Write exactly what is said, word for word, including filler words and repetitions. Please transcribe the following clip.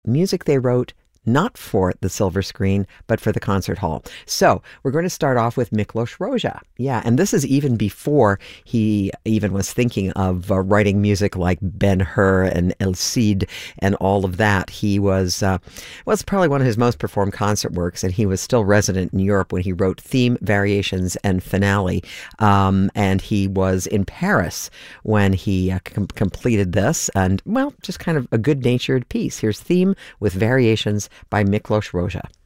music they wrote not for the silver screen, but for the concert hall. So we're going to start off with Miklos Rozsa. Yeah, and this is even before he even was thinking of uh, writing music like Ben-Hur and El Cid and all of that. He was, uh, well, it's probably one of his most performed concert works, and he was still resident in Europe when he wrote Theme, Variations, and Finale. Um, and he was in Paris when he uh, com- completed this, and, well, just kind of a good-natured piece. Here's Theme with Variations by Miklos Rozsa.